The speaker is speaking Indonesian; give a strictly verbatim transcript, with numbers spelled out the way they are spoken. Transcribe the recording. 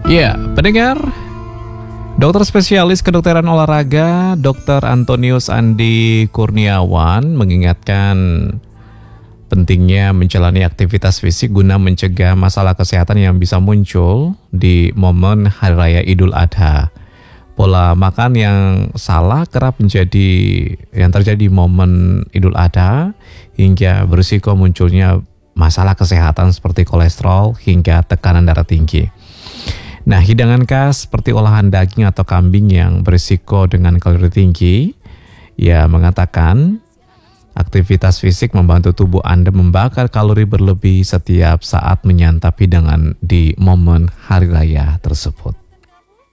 Ya, pendengar, dokter spesialis kedokteran olahraga dokter Antonius Andi Kurniawan mengingatkan pentingnya menjalani aktivitas fisik guna mencegah masalah kesehatan yang bisa muncul di momen Hari Raya Idul Adha. Pola makan yang salah kerap menjadi yang terjadi momen Idul Adha hingga berisiko munculnya masalah kesehatan seperti kolesterol hingga tekanan darah tinggi. Nah, hidangan khas seperti olahan daging atau kambing yang berisiko dengan kalori tinggi, ia mengatakan aktivitas fisik membantu tubuh Anda membakar kalori berlebih setiap saat menyantap hidangan di momen hari raya tersebut.